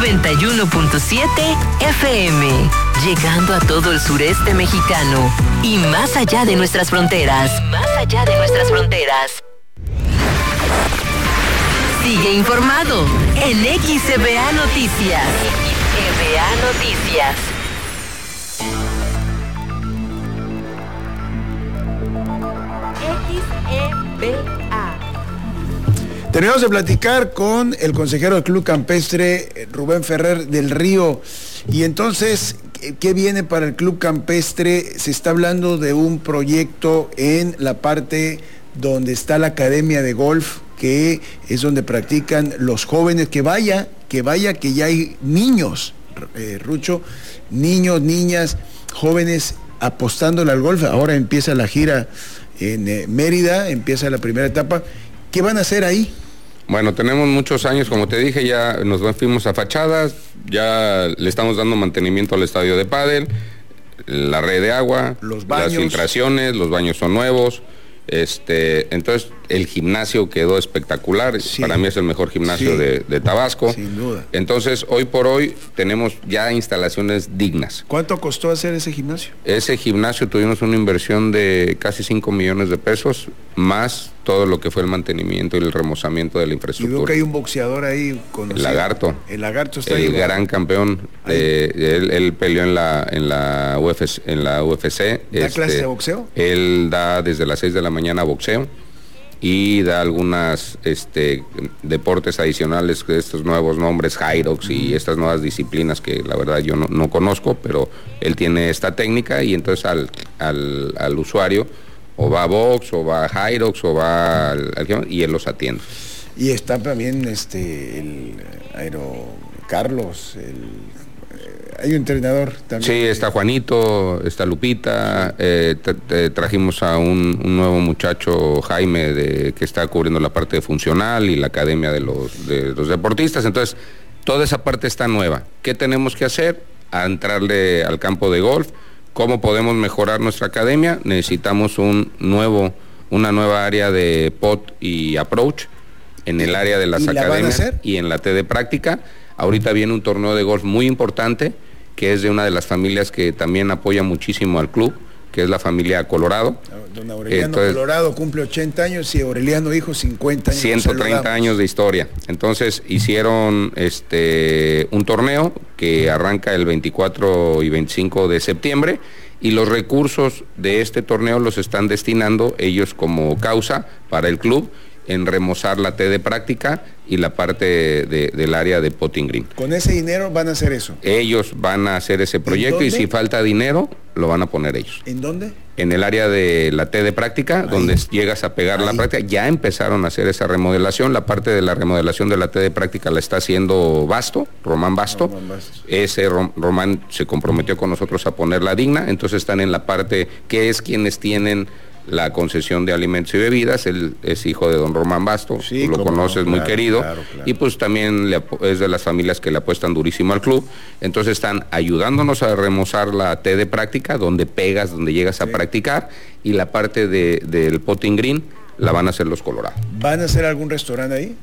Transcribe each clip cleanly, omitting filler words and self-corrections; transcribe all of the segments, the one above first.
91.7 FM, llegando a todo el sureste mexicano y más allá de nuestras fronteras. Sigue informado en XEBA Noticias. XEBA. Terminamos de platicar con el consejero del Club Campestre, Rubén Ferrer del Río. Y entonces, ¿qué viene para el Club Campestre? Se está hablando de un proyecto en la parte donde está la academia de golf, que es donde practican los jóvenes. Que vaya, que ya hay niños, Rucho, niños, niñas, jóvenes apostándole al golf. Ahora empieza la gira en Mérida, empieza la primera etapa. ¿Qué van a hacer ahí? Bueno, tenemos muchos años, como te dije, ya nos fuimos a fachadas, ya le estamos dando mantenimiento al estadio de pádel, la red de agua, los baños, las filtraciones, los baños son nuevos, entonces el gimnasio quedó espectacular, sí. Para mí es el mejor gimnasio, sí, de Tabasco. Sin duda. Entonces, hoy por hoy tenemos ya instalaciones dignas. ¿Cuánto costó hacer ese gimnasio? Ese gimnasio tuvimos una inversión de casi 5 millones de pesos, más todo lo que fue el mantenimiento y el remozamiento de la infraestructura. Y veo que hay un boxeador ahí conocido. El Lagarto está el gran campeón. Él peleó en la UFC. ¿Da clase de boxeo? Él da desde las 6 de la mañana boxeo y da algunas deportes adicionales de estos nuevos nombres, Hyrox y estas nuevas disciplinas que la verdad yo no conozco, pero él tiene esta técnica y entonces al usuario o va a box, o va a Hyrox, o va y él los atiende. Y está también el Carlos, hay un entrenador también. Sí, está Juanito, está Lupita, trajimos a un nuevo muchacho, Jaime, que está cubriendo la parte funcional y la academia de los deportistas. Entonces, toda esa parte está nueva. ¿Qué tenemos que hacer? A entrarle al campo de golf. ¿Cómo podemos mejorar nuestra academia? Necesitamos una nueva área de pot y approach en el área de las academias y en la T de práctica. Ahorita viene un torneo de golf muy importante, que es de una de las familias que también apoya muchísimo al club, que es la familia Colorado. Don Aureliano Colorado cumple 80 años y Aureliano hijo 50 años. 130 años de historia. Entonces hicieron un torneo que arranca el 24 y 25 de septiembre y los recursos de este torneo los están destinando ellos como causa para el club en remozar la T de práctica y la parte del área de putting green. ¿Con ese dinero van a hacer eso? Ellos van a hacer ese proyecto y si falta dinero, lo van a poner ellos. ¿En dónde? En el área de la T de práctica, donde llegas a pegar la práctica. Ya empezaron a hacer esa remodelación. La parte de la remodelación de la T de práctica la está haciendo Román Basto. Ese Román se comprometió con nosotros a ponerla digna. Entonces están en la parte que es quienes tienen la concesión de alimentos y bebidas. Él es hijo de don Román Basto, sí, tú lo conoces, muy querido, claro. Y pues también es de las familias que le apuestan durísimo al club. Entonces están ayudándonos a remozar la T de práctica, donde pegas, donde llegas a practicar, y la parte del putting green la van a hacer los Colorados. ¿Van a hacer algún restaurante ahí?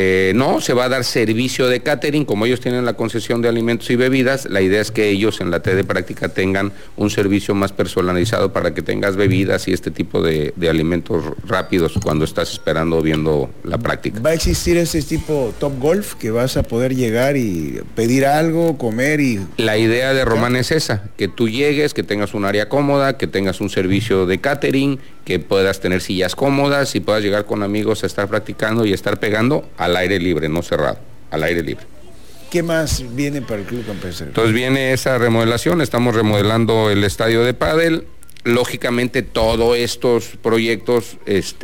No, se va a dar servicio de catering, como ellos tienen la concesión de alimentos y bebidas, la idea es que ellos en la T de práctica tengan un servicio más personalizado para que tengas bebidas y este tipo de alimentos rápidos cuando estás esperando o viendo la práctica. ¿Va a existir ese tipo Top Golf que vas a poder llegar y pedir algo, comer y...? La idea de Román es esa, que tú llegues, que tengas un área cómoda, que tengas un servicio de catering, que puedas tener sillas cómodas y puedas llegar con amigos a estar practicando y estar pegando al aire libre, no cerrado, al aire libre. ¿Qué más viene para el Club Campestre? Entonces viene esa remodelación, estamos remodelando el estadio de pádel. Lógicamente todos estos proyectos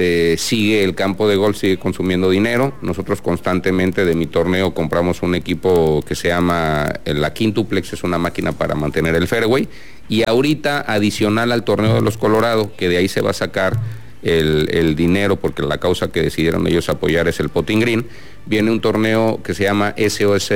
sigue el campo de golf, sigue consumiendo dinero. Nosotros constantemente de mi torneo compramos un equipo que se llama la Quintuplex, es una máquina para mantener el fairway, y ahorita adicional al torneo de los Colorado, que de ahí se va a sacar el dinero, porque la causa que decidieron ellos apoyar es el putting green, viene un torneo que se llama SOS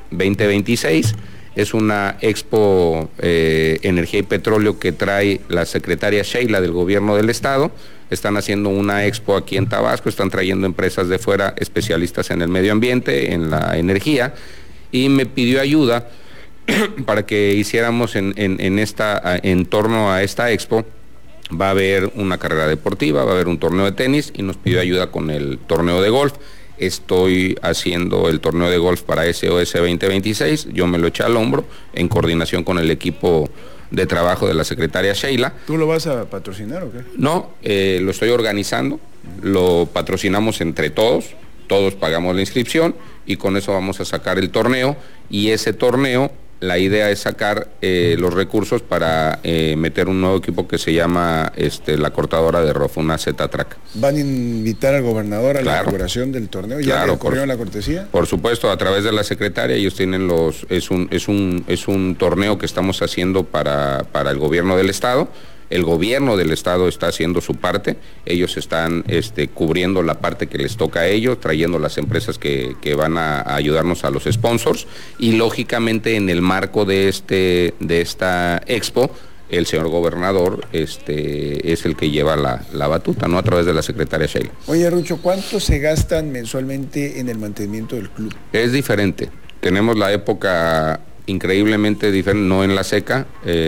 2026. Es una expo energía y petróleo que trae la secretaria Sheila del gobierno del estado. Están haciendo una expo aquí en Tabasco, están trayendo empresas de fuera, especialistas en el medio ambiente, en la energía, y me pidió ayuda para que hiciéramos en torno a esta expo. Va a haber una carrera deportiva, va a haber un torneo de tenis y nos pidió ayuda con el torneo de golf. Estoy haciendo el torneo de golf para SOS 2026, yo me lo eché al hombro en coordinación con el equipo de trabajo de la secretaria Sheila. ¿Tú lo vas a patrocinar o qué? No, lo estoy organizando, lo patrocinamos entre todos pagamos la inscripción y con eso vamos a sacar el torneo, y ese torneo, la idea es sacar los recursos para meter un nuevo equipo que se llama la cortadora de rough, una Z-Track. ¿Van a invitar al gobernador a la inauguración del torneo? ¿Ya le corrieron la cortesía? Por supuesto, a través de la secretaria. Ellos tienen es un torneo que estamos haciendo para el gobierno del estado. El gobierno del estado está haciendo su parte, ellos están cubriendo la parte que les toca a ellos, trayendo las empresas que van a ayudarnos a los sponsors, y lógicamente en el marco de esta expo, el señor gobernador es el que lleva la batuta, ¿no? A través de la secretaria Sheila. Oye, Rucho, ¿cuánto se gastan mensualmente en el mantenimiento del club? Es diferente, tenemos la época increíblemente diferente, no en la seca,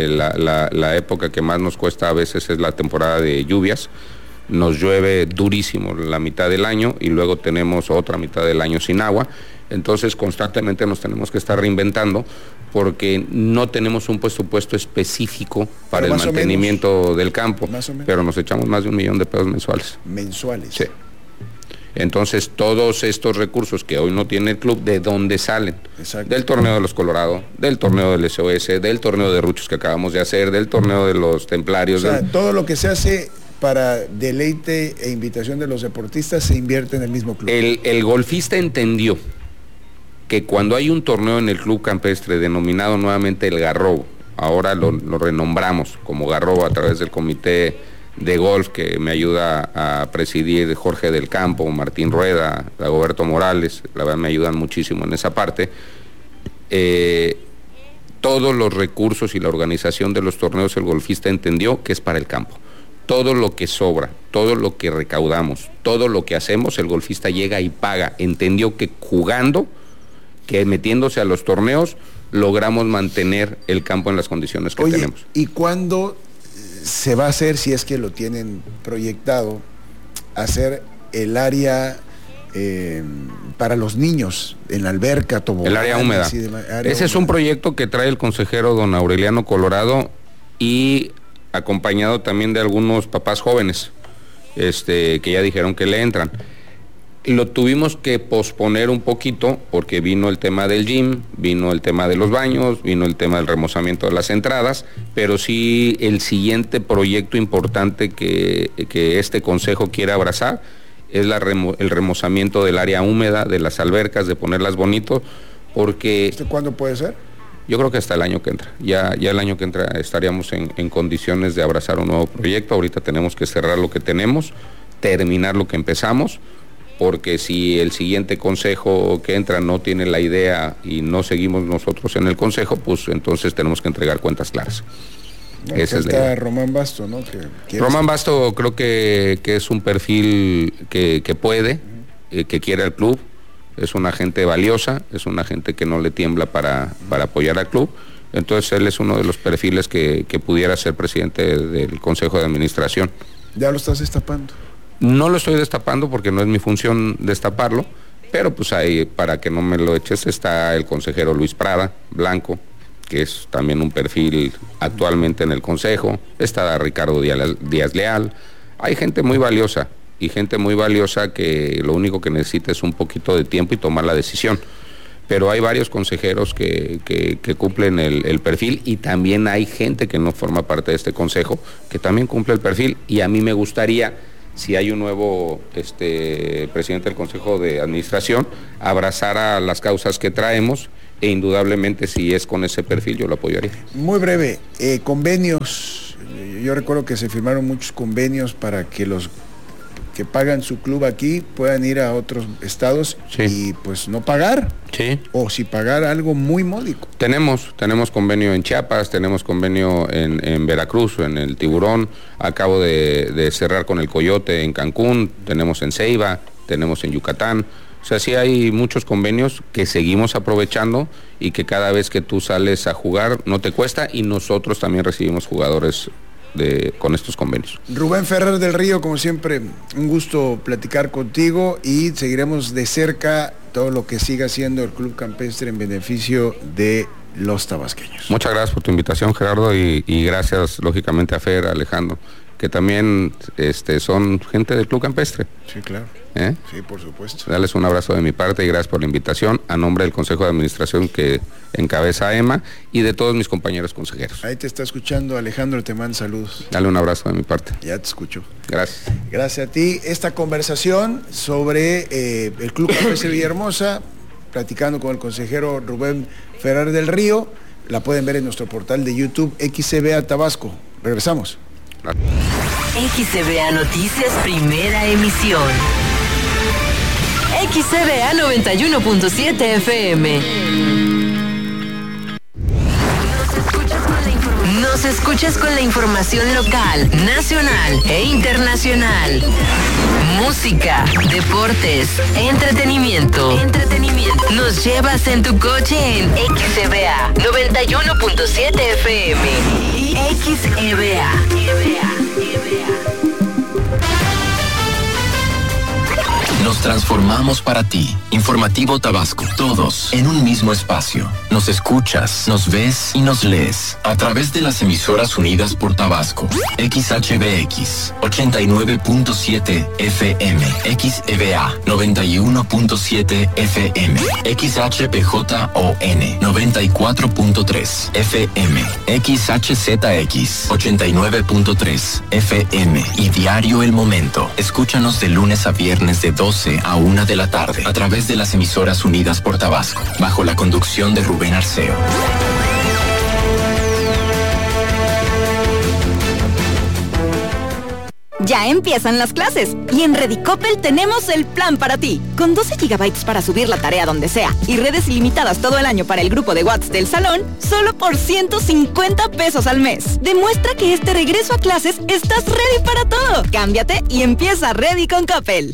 la época que más nos cuesta a veces es la temporada de lluvias, nos llueve durísimo la mitad del año y luego tenemos otra mitad del año sin agua, entonces constantemente nos tenemos que estar reinventando porque no tenemos un presupuesto específico para el mantenimiento del campo, pero nos echamos más de $1 millón mensuales. ¿Mensuales? Sí. Entonces todos estos recursos que hoy no tiene el club, ¿de dónde salen? Exacto. Del torneo de los Colorado, del torneo del SOS, del torneo de Ruchos que acabamos de hacer, del torneo de los Templarios. O sea, todo lo que se hace para deleite e invitación de los deportistas se invierte en el mismo club. El golfista entendió que cuando hay un torneo en el club campestre denominado nuevamente el Garrobo, ahora lo renombramos como Garrobo a través del comité de golf que me ayuda a presidir Jorge del Campo, Martín Rueda, Dagoberto Morales, la verdad me ayudan muchísimo en esa parte. Todos los recursos y la organización de los torneos el golfista entendió que es para el campo. Todo lo que sobra, todo lo que recaudamos, todo lo que hacemos, el golfista llega y paga. Entendió que jugando, que metiéndose a los torneos, logramos mantener el campo en las condiciones que tenemos. ¿Y cuándo se va a hacer, si es que lo tienen proyectado, hacer el área para los niños en la alberca, tobogán? El área húmeda. Ese es un proyecto que trae el consejero don Aureliano Colorado y acompañado también de algunos papás jóvenes que ya dijeron que le entran. Lo tuvimos que posponer un poquito porque vino el tema del gym, vino el tema de los baños, vino el tema del remozamiento de las entradas, pero sí el siguiente proyecto importante que este consejo quiere abrazar es el remozamiento del área húmeda, de las albercas, de ponerlas bonito, porque... ¿Cuándo puede ser? Yo creo que hasta el año que entra. Ya el año que entra estaríamos en condiciones de abrazar un nuevo proyecto. Ahorita tenemos que cerrar lo que tenemos, terminar lo que empezamos, porque si el siguiente consejo que entra no tiene la idea y no seguimos nosotros en el consejo, pues entonces tenemos que entregar cuentas claras. No, esa está Román Basto, ¿no? Román Basto creo que es un perfil que puede, que quiere al club, es una gente valiosa, es una gente que no le tiembla para apoyar al club. Entonces él es uno de los perfiles que pudiera ser presidente del Consejo de Administración. ¿Ya lo estás destapando? No lo estoy destapando porque no es mi función destaparlo, pero pues ahí, para que no me lo eches, está el consejero Luis Prada, Blanco, que es también un perfil actualmente en el Consejo, está Ricardo Díaz Leal, hay gente muy valiosa, y gente muy valiosa que lo único que necesita es un poquito de tiempo y tomar la decisión. Pero hay varios consejeros que cumplen el perfil, y también hay gente que no forma parte de este consejo que también cumple el perfil, y a mí me gustaría, si hay un nuevo presidente del Consejo de Administración, abrazar a las causas que traemos, e indudablemente si es con ese perfil yo lo apoyaría. Muy breve, convenios, yo recuerdo que se firmaron muchos convenios para que los que pagan su club aquí puedan ir a otros estados, sí, y pues no pagar, sí, o si pagar algo muy módico. Tenemos convenio en Chiapas, tenemos convenio en Veracruz, en el Tiburón, acabo de cerrar con el Coyote en Cancún, tenemos en Ceiba, tenemos en Yucatán, O sea, sí hay muchos convenios que seguimos aprovechando y que cada vez que tú sales a jugar no te cuesta, y nosotros también recibimos jugadores con estos convenios. Rubén Ferrer del Río, como siempre, un gusto platicar contigo y seguiremos de cerca todo lo que siga haciendo el Club Campestre en beneficio de los tabasqueños. Muchas gracias por tu invitación, Gerardo, y gracias lógicamente a Fer, a Alejandro, que también son gente del Club Campestre. Sí, claro. Sí, por supuesto. Darles un abrazo de mi parte y gracias por la invitación a nombre del Consejo de Administración que encabeza Emma y de todos mis compañeros consejeros. Ahí te está escuchando Alejandro, te manda saludos. Dale un abrazo de mi parte. Ya te escucho. Gracias. Gracias a ti. Esta conversación sobre el Club Campestre Villahermosa, platicando con el consejero Rubén Ferrer del Río, la pueden ver en nuestro portal de YouTube XCBA Tabasco. Regresamos. XCBA Noticias, primera emisión. XCBA 91.7 FM. Nos escuchas con la información local, nacional e internacional. Música, deportes, entretenimiento. Nos llevas en tu coche en XCBA 91.7 FM. XCBA. Nos transformamos para ti. Informativo Tabasco. Todos en un mismo espacio. Nos escuchas, nos ves y nos lees a través de las emisoras unidas por Tabasco. XHBX 89.7 FM, XEBA 91.7 FM, XHPJON 94.3 FM, XHZX 89.3 FM y Diario El Momento. Escúchanos de lunes a viernes de 12 a 1 de la tarde a través de las emisoras unidas por Tabasco, bajo la conducción de Rubén Arceo. Ya empiezan las clases y en Redicopel tenemos el plan para ti. Con 12 GB para subir la tarea donde sea y redes ilimitadas todo el año para el grupo de WhatsApp del salón, solo por 150 pesos al mes. Demuestra que este regreso a clases estás ready para todo. Cámbiate y empieza Ready con Coppel.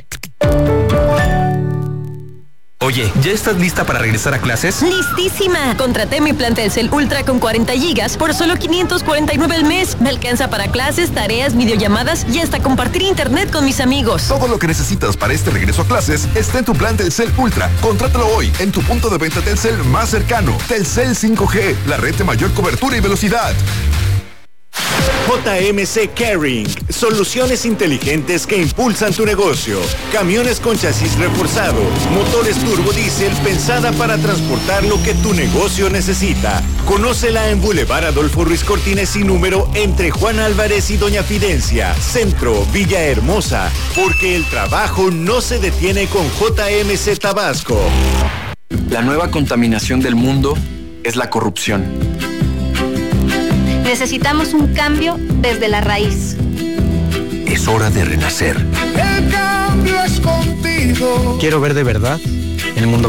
Oye, ¿ya estás lista para regresar a clases? ¡Listísima! Contraté mi plan Telcel Ultra con 40 gigas por solo 549 al mes. Me alcanza para clases, tareas, videollamadas y hasta compartir internet con mis amigos. Todo lo que necesitas para este regreso a clases está en tu plan Telcel Ultra. Contrátalo hoy en tu punto de venta Telcel más cercano. Telcel 5G, la red de mayor cobertura y velocidad. JMC Caring, soluciones inteligentes que impulsan tu negocio. Camiones con chasis reforzado, motores turbo diésel pensada para transportar lo que tu negocio necesita. Conócela en Boulevard Adolfo Ruiz Cortines y número entre Juan Álvarez y Doña Fidencia, Centro, Villahermosa, porque el trabajo no se detiene con JMC Tabasco. La nueva contaminación del mundo es la corrupción. Necesitamos un cambio desde la raíz. Es hora de renacer. El cambio es contigo. Quiero ver de verdad el mundo